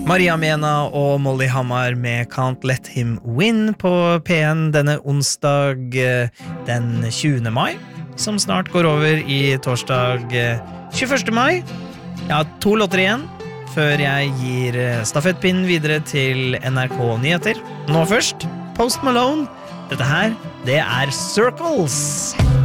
Maria Mena og Molly Hammar med Can't Let Him Win på P1 denne onsdag den 20. mai, som snart går over i torsdag 21. mai. Jeg har 2 låter igjen, før jeg gir stafettpinnen videre til NRK Nyheter. Nå først, Post Malone. Dette her, det er Circles.